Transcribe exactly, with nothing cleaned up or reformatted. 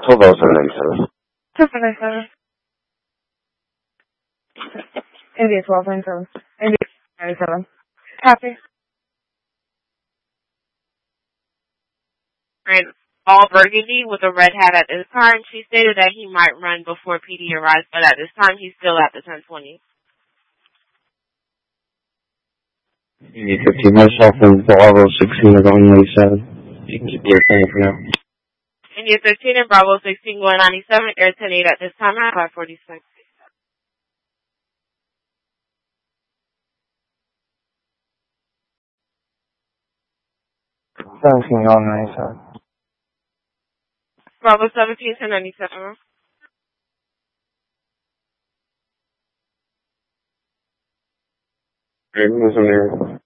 twelve oh seven ninety-seven. seven ninety-seven. India twelve ninety-seven. India ninety-seven. Copy. And all burgundy with a red hat at this time. She stated that he might run before P D arrives, but at this time he's still at the ten twenty. India fifteen, myself and Bravo sixteen are going ninety-seven. You can keep your phone for now. India fifteen and Bravo sixteen going ninety-seven, Air ten eight at this time at five forty-six. seventeen on ninety-seven. Bravo seventeen to ninety-seven. Great, move some there.